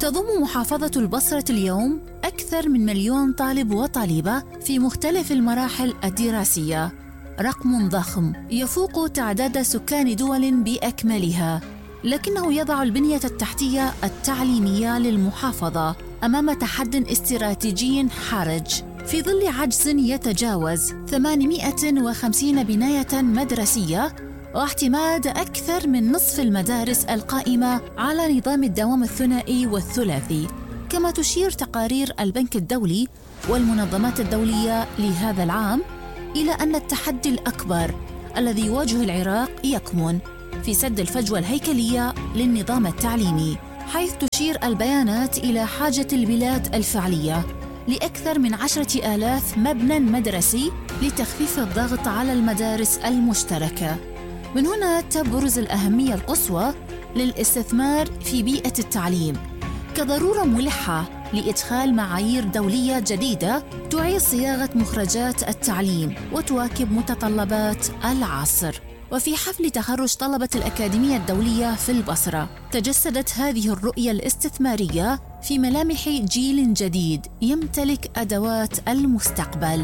تضم محافظة البصرة اليوم أكثر من 1,000,000 طالب وطالبة في مختلف المراحل الدراسية، رقم ضخم يفوق تعداد سكان دول بأكملها، لكنه يضع البنية التحتية التعليمية للمحافظة أمام تحد استراتيجي حرج في ظل عجز يتجاوز 850 بناية مدرسية واعتماد أكثر من نصف المدارس القائمة على نظام الدوام الثنائي والثلاثي. كما تشير تقارير البنك الدولي والمنظمات الدولية لهذا العام إلى أن التحدي الأكبر الذي يواجه العراق يكمن في سد الفجوة الهيكلية للنظام التعليمي، حيث تشير البيانات إلى حاجة البلاد الفعلية لأكثر من 10,000 مبنى مدرسي لتخفيف الضغط على المدارس المشتركة. من هنا تبرز الأهمية القصوى للاستثمار في بيئة التعليم كضرورة ملحة لإدخال معايير دولية جديدة تعيد صياغة مخرجات التعليم وتواكب متطلبات العصر. وفي حفل تخرج طلبة الأكاديمية الدولية في البصرة تجسدت هذه الرؤية الاستثمارية في ملامح جيل جديد يمتلك أدوات المستقبل.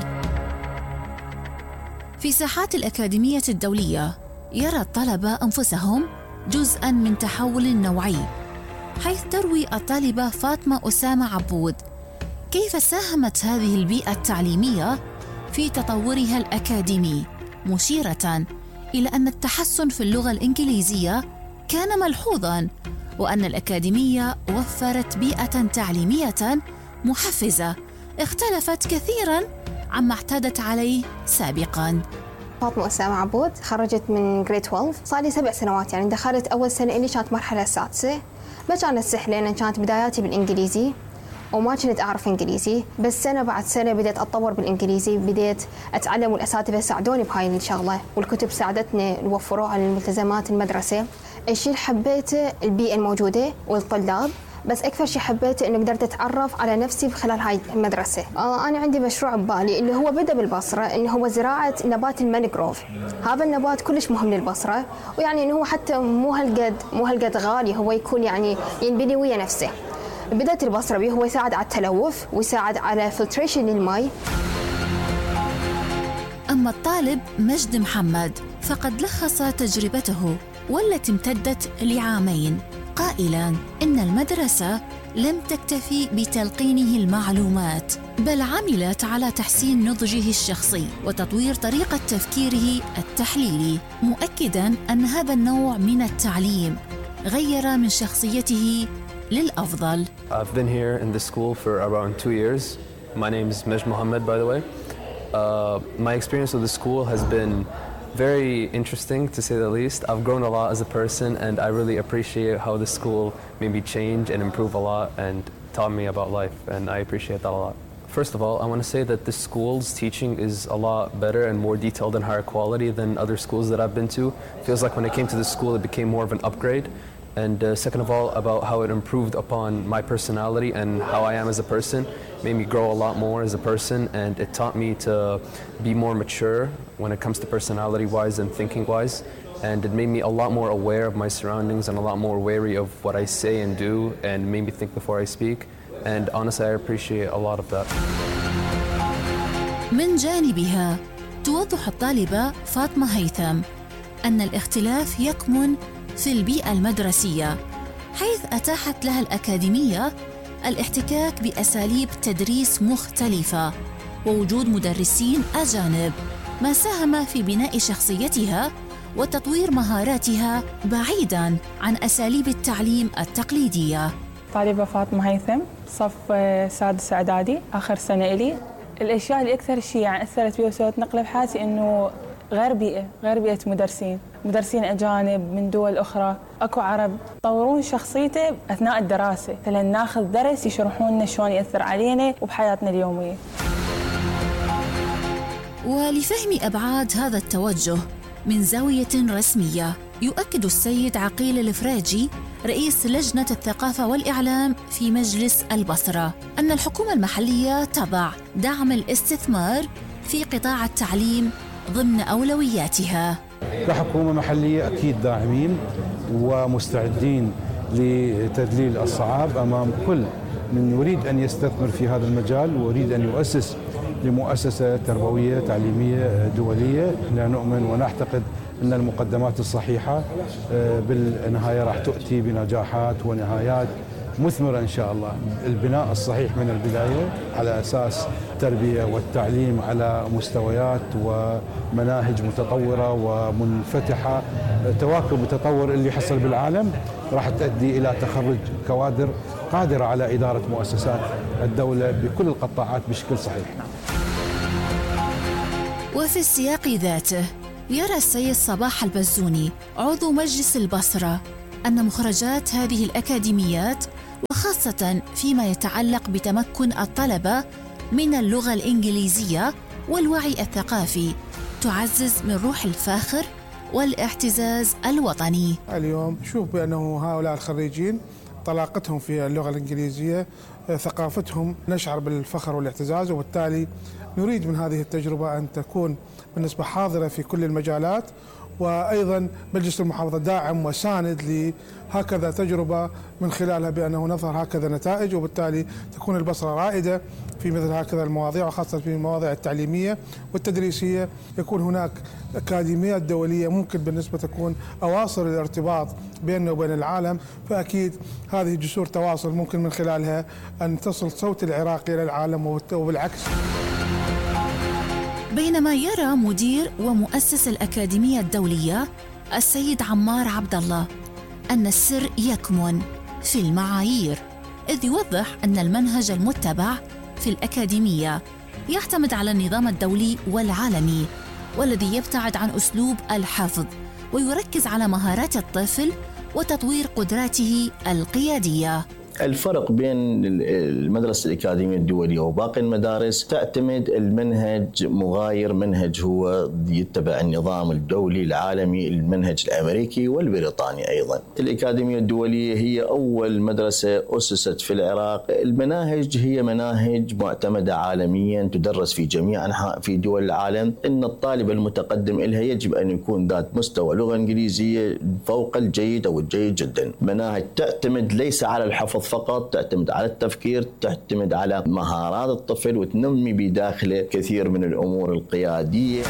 في ساحات الأكاديمية الدولية يرى الطلبة أنفسهم جزءاً من تحول نوعي، حيث تروي الطالبة فاطمة أسامة عبود كيف ساهمت هذه البيئة التعليمية في تطورها الأكاديمي، مشيرة إلى أن التحسن في اللغة الإنجليزية كان ملحوظاً، وأن الأكاديمية وفرت بيئة تعليمية محفزة اختلفت كثيراً عما اعتادت عليه سابقاً. فاطمة أسامة عبود، خرجت من جريد 12، صار لي 7 سنوات. يعني دخلت أول سنة إلي كانت مرحلة سادسة، ما كانت سهلة لأن كانت بداياتي بالإنجليزي وما كنت أعرف إنجليزي، بس سنة بعد سنة بديت أتطور بالإنجليزي، بديت أتعلم والأساتذة ساعدوني بهاي الشغلة، والكتب ساعدتني وفروها للملتزمات المدرسة. الشيء اللي حبيته البيئة الموجودة والطلاب، بس أكثر شيء حبيته إنه قدرت أتعرف على نفسي بخلال هاي المدرسة. أنا عندي مشروع ببالي اللي هو بدأ بالبصرة، إنه هو زراعة نبات المانجروف. هذا النبات كلش مهم للبصرة، ويعني إنه هو حتى مو هالقد غالي، هو يكون يعني ينبني ويا نفسه. بدأت البصرة به، هو يساعد على التلوث ويساعد على فلتريشن للماء. أما الطالب مجد محمد فقد لخص تجربته والتي امتدت لعامين قائلاً إن المدرسة لم تكتفي بتلقينه المعلومات، بل عملت على تحسين نضجه الشخصي وتطوير طريقة تفكيره التحليلي، مؤكداً أن هذا النوع من التعليم غير من شخصيته للأفضل. I've been here in this school for around 2 years. My name is Majd Mohammed, by the way. My experience with the school has been very interesting, to say the least. I've grown a lot as a person, and I really appreciate how the school made me change and improve a lot and taught me about life, and I appreciate that a lot. First of all, I want to say that this school's teaching is a lot better and more detailed and higher quality than other schools that I've been to. It feels like when I came to this school, it became more of an upgrade. And second of all, about how it improved upon my personality and how I am as a person, made me grow a lot more as a person, and it taught me to be more mature when it comes to personality-wise and thinking-wise, and it made me a lot more aware of my surroundings and a lot more wary of what I say and do, and made me think before I speak, and honestly, I appreciate a lot of that. من جانبها توضح الطالبة فاطمة هيثم أن الاختلاف يكمن في البيئة المدرسية، حيث أتاحت لها الأكاديمية الاحتكاك بأساليب تدريس مختلفة ووجود مدرسين أجانب، ما ساهم في بناء شخصيتها وتطوير مهاراتها بعيداً عن أساليب التعليم التقليدية. طالبة فاطمة هيثم، صف سادس إعدادي، آخر سنة إلي. الأشياء اللي أكثر شيء يعني أثرت فيها وسوت نقلة بحياتي إنه غير بيئة مدرسين أجانب من دول أخرى، أكو عرب طورون شخصيته أثناء الدراسة، مثلا ناخذ درس يشرحون لنا شلون يأثر علينا وبحياتنا اليومية. ولفهم أبعاد هذا التوجه من زاوية رسمية، يؤكد السيد عقيل الفراجي رئيس لجنة الثقافة والإعلام في مجلس البصرة أن الحكومة المحلية تضع دعم الاستثمار في قطاع التعليم ضمن أولوياتها. كحكومة محلية أكيد داعمين ومستعدين لتذليل الصعاب أمام كل من يريد أن يستثمر في هذا المجال ويريد أن يؤسس لمؤسسة تربوية تعليمية دولية. لا نؤمن ونعتقد أن المقدمات الصحيحة بالنهاية راح تؤتي بنجاحات ونهايات مثمرة إن شاء الله. البناء الصحيح من البداية على أساس التربية والتعليم على مستويات ومناهج متطورة ومنفتحة، تواكب التطور اللي حصل بالعالم راح تؤدي إلى تخرج كوادر قادرة على إدارة مؤسسات الدولة بكل القطاعات بشكل صحيح. وفي السياق ذاته يرى السيد صباح البزوني عضو مجلس البصرة أن مخرجات هذه الأكاديميات وخاصة فيما يتعلق بتمكن الطلبة من اللغة الإنجليزية والوعي الثقافي تعزز من روح الفاخر والاعتزاز الوطني. اليوم نشوف بأنه هؤلاء الخريجين طلاقتهم في اللغة الإنجليزية، ثقافتهم، نشعر بالفخر والاعتزاز، وبالتالي نريد من هذه التجربة أن تكون بالنسبة حاضرة في كل المجالات. وأيضا مجلس المحافظة داعم وساند لهكذا تجربة من خلالها بأنه نظهر هكذا نتائج، وبالتالي تكون البصرة رائدة في مثل هكذا المواضيع، وخاصة في المواضيع التعليمية والتدريسية. يكون هناك أكاديميات دولية ممكن بالنسبة تكون أواصر الارتباط بيننا وبين العالم، فأكيد هذه جسور تواصل ممكن من خلالها أن تصل صوت العراق إلى العالم وبالعكس. بينما يرى مدير ومؤسس الأكاديمية الدولية السيد عمار عبد الله أن السر يكمن في المعايير، إذ يوضح أن المنهج المتبع في الأكاديمية يعتمد على النظام الدولي والعالمي، والذي يبتعد عن أسلوب الحفظ ويركز على مهارات الطفل وتطوير قدراته القيادية. الفرق بين المدرسة الأكاديمية الدولية وباقي المدارس تعتمد المنهج مغاير، منهج هو يتبع النظام الدولي العالمي، المنهج الأمريكي والبريطاني أيضا. الأكاديمية الدولية هي أول مدرسة أسست في العراق. المناهج هي مناهج معتمدة عالميا تدرس في جميع أنحاء في دول العالم. إن الطالب المتقدم إلها يجب أن يكون ذات مستوى لغة إنجليزية فوق الجيد أو الجيد جدا. مناهج تعتمد ليس على الحفظ فقط، تعتمد على التفكير، تعتمد على مهارات الطفل، وتنمي بداخله كثير من الأمور القيادية.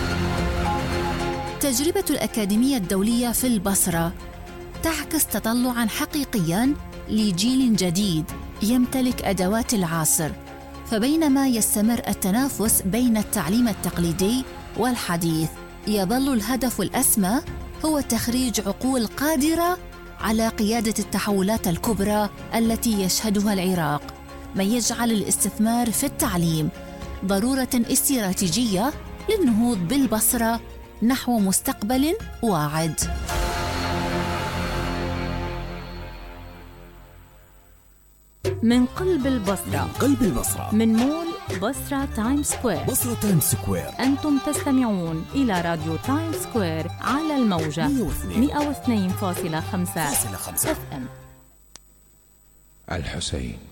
تجربة الأكاديمية الدولية في البصرة تعكس تطلعاً حقيقياً لجيل جديد يمتلك أدوات العصر. فبينما يستمر التنافس بين التعليم التقليدي والحديث، يظل الهدف الأسمى هو تخريج عقول قادرة على قيادة التحولات الكبرى التي يشهدها العراق، ما يجعل الاستثمار في التعليم ضرورة استراتيجية للنهوض بالبصرة نحو مستقبل واعد. من قلب البصرة، من مول بصرة تايم سكوير، أنتم تستمعون إلى راديو تايم سكوير على الموجة 102.5 FM. الحسين